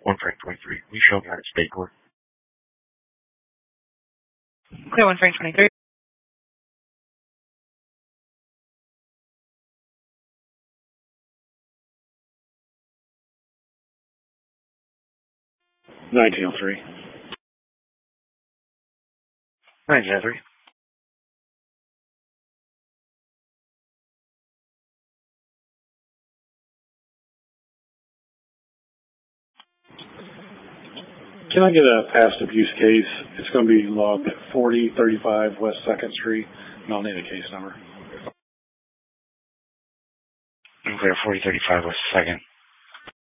1 Frank 23. We show me out at State Court. Clear 1 Frank 23. $19.03. 1903. Can I get a past abuse case? It's going to be logged at 4035 West 2nd Street, and I'll need a case number. Clear 4035 West 2nd.